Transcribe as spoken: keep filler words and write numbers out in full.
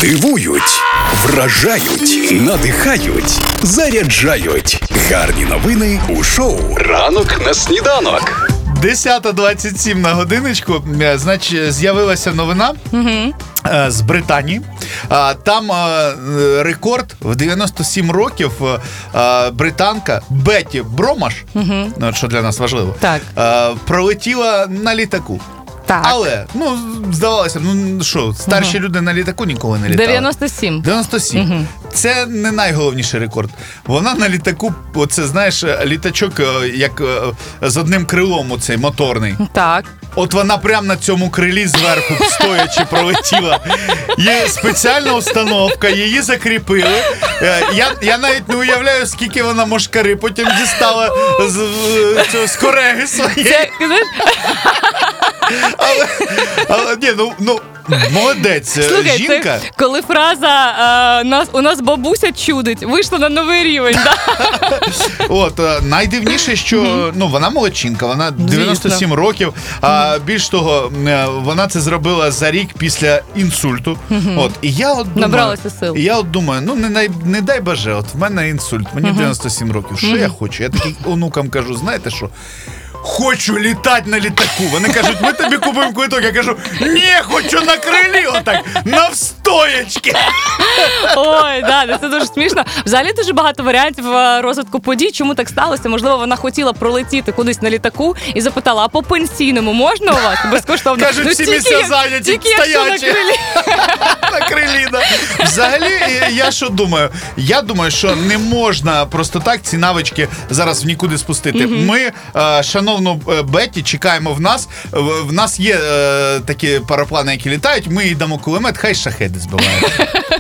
Дивують, вражають, надихають, заряджають. Гарні новини у шоу «Ранок на сніданок». десята двадцять сім на годиночку. Значить, з'явилася новина угу. з Британії. Там рекорд в дев'яносто сім років британка Бетті Бромаш, угу. що для нас важливо, так. пролетіла на літаку. Так. Але, ну, здавалося, ну що, старші угу. люди на літаку ніколи не літали. дев'яносто сім. дев'яносто сім. Угу. Це не найголовніший рекорд. Вона на літаку, оце, знаєш, літачок, як з одним крилом оцей моторний. Так. От вона прямо на цьому крилі зверху стоячи пролетіла. Є спеціальна установка, її закріпили. Я, я навіть не уявляю, скільки вона мошкари потім дістала з, з, з кореги своєї. Це, але, але, ні, ну, ну, молодець, слухай, жінка. Це, коли фраза а, нас, «у нас бабуся чудить» вийшла на новий рівень, да? От, найдивніше, що, ну, вона молодчинка, вона дев'яносто сім років, а більш того, вона це зробила за рік після інсульту. От, і я от думаю, набралася сил. І я от думаю, ну, не, не, не дай боже, от в мене інсульт, мені дев'яносто сім років, що я хочу? Я такий онукам кажу, знаєте що? Хочу літати на літаку. Вони кажуть, ми тобі купуємо квиток. Я кажу, ні, хочу на крилі отак, навстоячки. Ой, да, це дуже смішно. Взагалі дуже багато варіантів розвитку подій. Чому так сталося? Можливо, вона хотіла пролетіти кудись на літаку і запитала, а по пенсійному можна у вас? Безкоштовно. Кажуть, ну, всі тільки, місця зайняті, тільки стоячі. На крилі. На крилі, да. Взагалі, я що думаю? Я думаю, що не можна просто так ці навички зараз в нікуди спустити. Угу. Ми, шановні, Бетті, чекаємо в нас. В нас є е, такі параплани, які літають, ми їй дамо кулемет, хай шахеди збивають.